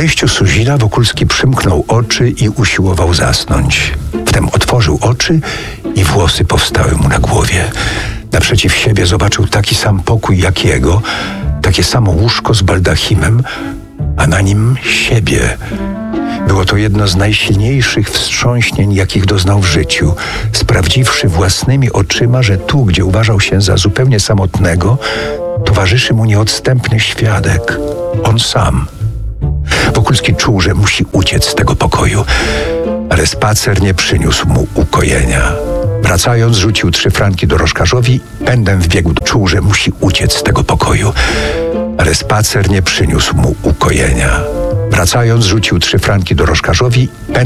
podejściu Suzina Wokulski przymknął oczy i usiłował zasnąć. Wtem otworzył oczy i włosy powstały mu na głowie. Naprzeciw siebie zobaczył taki sam pokój jak jego, takie samo łóżko z baldachimem, a na nim siebie. Było to jedno z najsilniejszych wstrząśnień, jakich doznał w życiu. Sprawdziwszy własnymi oczyma, że tu, gdzie uważał się za zupełnie samotnego, towarzyszy mu nieodstępny świadek. On sam. Wokulski czuł, że musi uciec z tego pokoju, ale spacer nie przyniósł mu ukojenia. Wracając, rzucił 3 franki dorożkarzowi, pędem wbiegł. Czuł, że musi uciec z tego pokoju, ale spacer nie przyniósł mu ukojenia. Wracając, rzucił 3 franki dorożkarzowi,